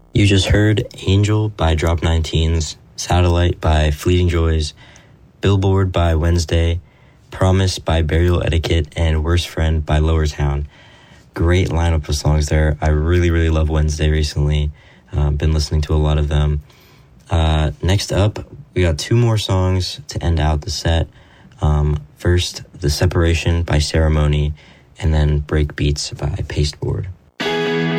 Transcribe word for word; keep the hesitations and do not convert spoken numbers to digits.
You just heard Angel by Drop nineteens, Satellite by Fleeting Joys, Billboard by Wednesday, Promise by Burial Etiquette, and Worst Friend by Lower Town. Great lineup of songs there. I really, really love Wednesday recently. Uh, been listening to a lot of them. Uh, next up, we got two more songs to end out the set. Um, first, The Separation by Ceremony, and then Break Beats by Pasteboard.